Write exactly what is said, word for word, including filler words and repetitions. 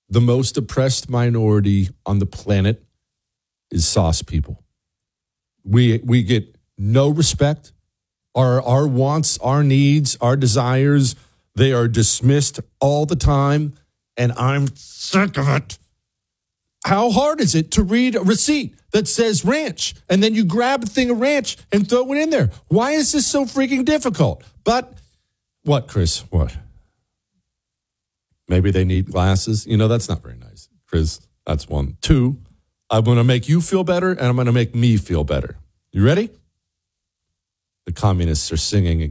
the most oppressed minority on the planet is sauce people. We we get no respect. Our our wants, our needs, our desires, they are dismissed all the time, and I'm sick of it. How hard is it to read a receipt that says ranch, and then you grab a thing of ranch and throw it in there? Why is this so freaking difficult? But what, Chris? What? Maybe they need glasses. You know, that's not very nice, Chris. That's one. Two, I'm going to make you feel better, and I'm going to make me feel better. You ready? The communists are singing